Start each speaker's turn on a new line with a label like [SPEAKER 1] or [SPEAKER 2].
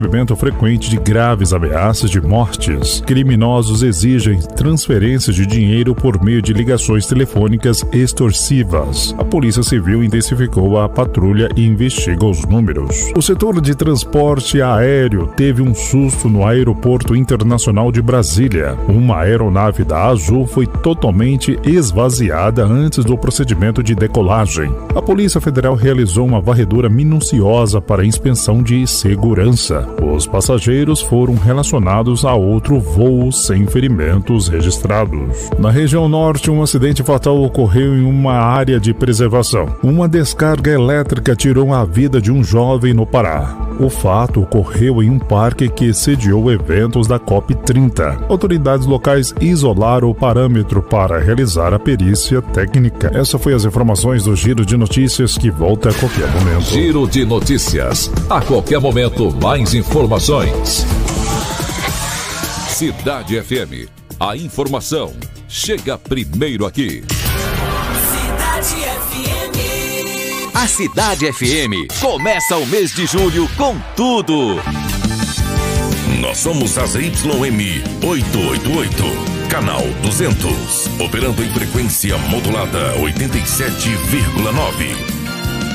[SPEAKER 1] Evento frequente de graves ameaças de mortes. Criminosos exigem transferência de dinheiro por meio de ligações telefônicas extorsivas. A Polícia Civil intensificou a patrulha e investiga os números. O setor de transporte aéreo teve um susto no Aeroporto Internacional de Brasília. Uma aeronave da Azul foi totalmente esvaziada antes do procedimento de decolagem. A Polícia Federal realizou uma varredura minuciosa para inspeção de segurança. Os passageiros foram relacionados a outro voo sem ferimentos registrados. Na região norte, um acidente fatal ocorreu em uma área de preservação. Uma descarga elétrica tirou a vida de um jovem no Pará. O fato ocorreu em um parque que sediou eventos da COP30. Autoridades locais isolaram o parâmetro para realizar a perícia técnica. Essas foram as informações do Giro de Notícias, que volta a qualquer momento.
[SPEAKER 2] Giro de Notícias. A qualquer momento, mais informações. Cidade FM. A informação chega primeiro aqui.
[SPEAKER 3] Cidade FM.
[SPEAKER 4] A Cidade FM começa o mês de julho com tudo.
[SPEAKER 5] Nós somos a ZYM 888, canal 200, operando em frequência modulada 87,9.